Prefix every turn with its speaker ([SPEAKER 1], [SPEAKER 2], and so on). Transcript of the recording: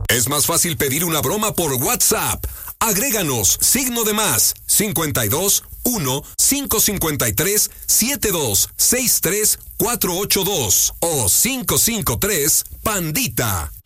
[SPEAKER 1] Es más fácil pedir una broma por WhatsApp. Agréganos !+52 1 553 72 63 482 o 553 Pandita.